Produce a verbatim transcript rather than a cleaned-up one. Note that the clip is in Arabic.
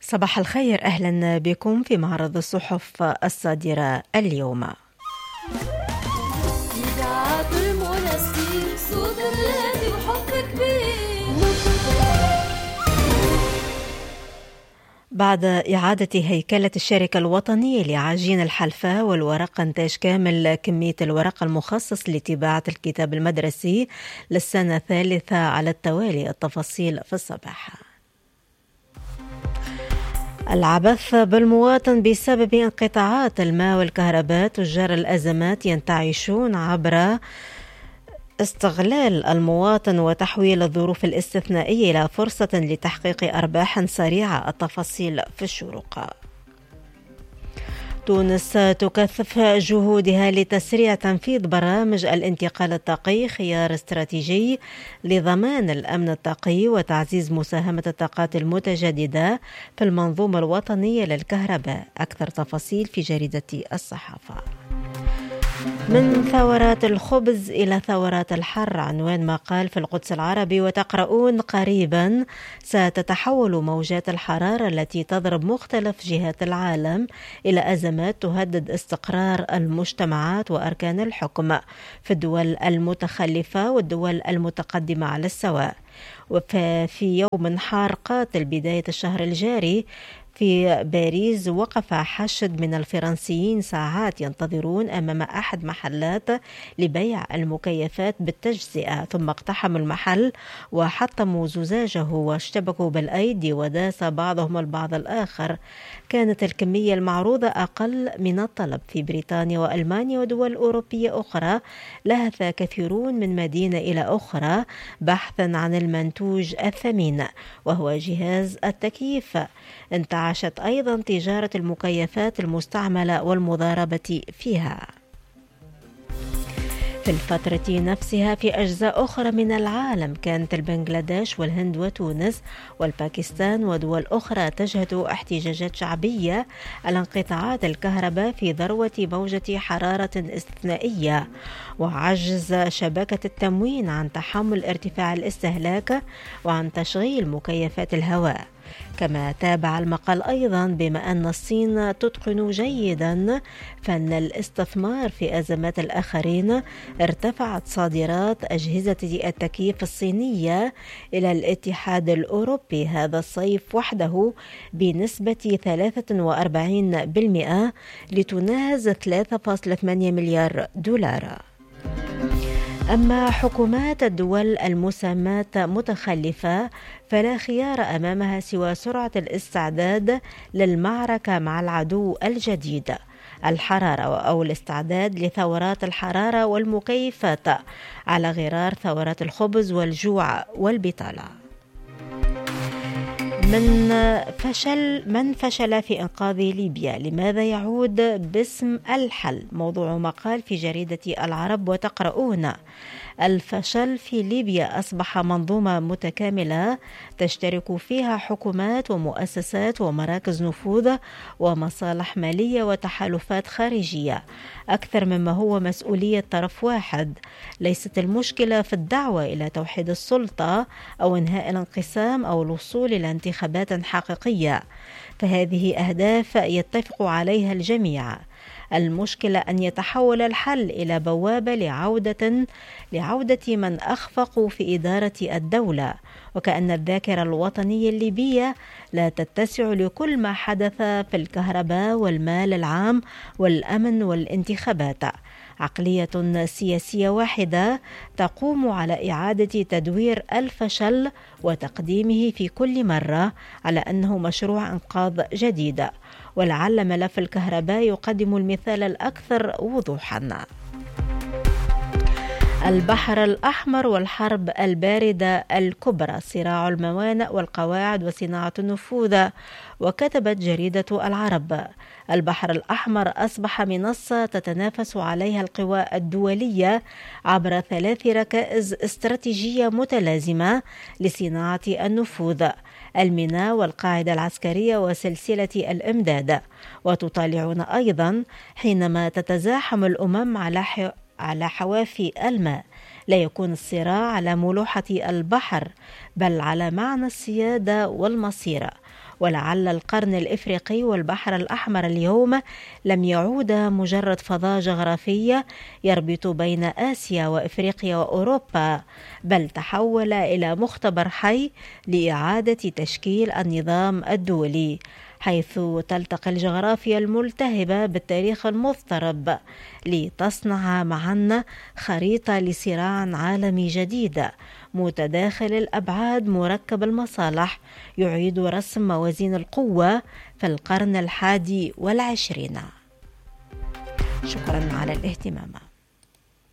صباح الخير، أهلا بكم في معرض الصحف الصادرة اليوم. إذاعة المنسي صوت الذي وحب كبير. بعد إعادة هيكلة الشركة الوطنية لعجين الحلفاء والورق إنتاج كامل كمية الورق المخصص لطباعة الكتاب المدرسي للسنة الثالثة على التوالي. التفاصيل في الصباح. العبث بالمواطن بسبب انقطاعات الماء والكهرباء. تجار الأزمات ينتعشون عبر استغلال المواطن وتحويل الظروف الاستثنائية إلى فرصة لتحقيق أرباح سريعة. التفاصيل في الشروق. تونس تكثف جهودها لتسريع تنفيذ برامج الانتقال الطاقي، خيار استراتيجي لضمان الأمن الطاقي وتعزيز مساهمة الطاقات المتجددة في المنظومة الوطنية للكهرباء. أكثر تفاصيل في جريدة الصحافة. من ثورات الخبز إلى ثورات الحر، عنوان مقال في القدس العربي، وتقرؤون قريبا ستتحول موجات الحرارة التي تضرب مختلف جهات العالم إلى أزمات تهدد استقرار المجتمعات وأركان الحكم في الدول المتخلفة والدول المتقدمة على السواء. وفي يوم حار قاتل بداية الشهر الجاري في باريس، وقف حشد من الفرنسيين ساعات ينتظرون أمام أحد محلات لبيع المكيفات بالتجزئة، ثم اقتحموا المحل وحطموا زجاجه واشتبكوا بالأيدي وداس بعضهم البعض الآخر. كانت الكمية المعروضة أقل من الطلب. في بريطانيا وألمانيا ودول أوروبية أخرى لهث كثيرون من مدينة إلى أخرى بحثا عن المنتوج الثمين وهو جهاز التكييف. انتعشت أيضا تجارة المكيفات المستعملة والمضاربة فيها. في الفترة نفسها في أجزاء أخرى من العالم كانت البنغلاديش والهند وتونس والباكستان ودول أخرى تشهد احتجاجات شعبية على انقطاعات الكهرباء في ذروة موجة حرارة استثنائية وعجز شبكة التموين عن تحمل ارتفاع الاستهلاك وعن تشغيل مكيفات الهواء. كما تابع المقال أيضا بما أن الصين تتقن جيدا فن الاستثمار في أزمات الآخرين، ارتفعت صادرات أجهزة التكييف الصينية إلى الاتحاد الأوروبي هذا الصيف وحده بنسبة ثلاثة وأربعين بالمئة لتناهز ثلاثة فاصلة ثمانية مليار دولار. أما حكومات الدول المسماة متخلفة فلا خيار أمامها سوى سرعة الاستعداد للمعركة مع العدو الجديد، الحرارة، أو الاستعداد لثورات الحرارة والمكيفات على غرار ثورات الخبز والجوع والبطالة. من فشل من فشل في إنقاذ ليبيا، لماذا يعود باسم الحل؟ موضوع مقال في جريدة العرب، وتقرؤون: الفشل في ليبيا أصبح منظومة متكاملة تشترك فيها حكومات ومؤسسات ومراكز نفوذ ومصالح مالية وتحالفات خارجية أكثر مما هو مسؤولية طرف واحد. ليست المشكلة في الدعوة إلى توحيد السلطة أو إنهاء الانقسام أو الوصول إلى انتخابات حقيقية، فهذه أهداف يتفق عليها الجميع. المشكلة أن يتحول الحل إلى بوابة لعودة لعودة من أخفقوا في إدارة الدولة، وكأن الذاكرة الوطنية الليبية لا تتسع لكل ما حدث في الكهرباء والمال العام والأمن والانتخابات. عقلية سياسية واحدة تقوم على إعادة تدوير الفشل وتقديمه في كل مرة على أنه مشروع إنقاذ جديد، ولعل ملف الكهرباء يقدم المثال الأكثر وضوحا. البحر الأحمر والحرب الباردة الكبرى، صراع الموانئ والقواعد وصناعة النفوذ. وكتبت جريدة العرب: البحر الأحمر أصبح منصة تتنافس عليها القوى الدولية عبر ثلاث ركائز استراتيجية متلازمة لصناعة النفوذ: الميناء والقاعدة العسكرية وسلسلة الإمداد. وتطالعون أيضا حينما تتزاحم الأمم على على حوافي الماء لا يكون الصراع على ملوحة البحر بل على معنى السيادة والمصير. ولعل القرن الإفريقي والبحر الأحمر اليوم لم يعود مجرد فضاء جغرافية يربط بين آسيا وإفريقيا وأوروبا، بل تحول إلى مختبر حي لإعادة تشكيل النظام الدولي، حيث تلتقي الجغرافيا الملتهبة بالتاريخ المضطرب لتصنع معا خريطة لصراع عالمي جديد متداخل الأبعاد مركب المصالح يعيد رسم موازين القوة في القرن الحادي والعشرين. شكرا على الاهتمام.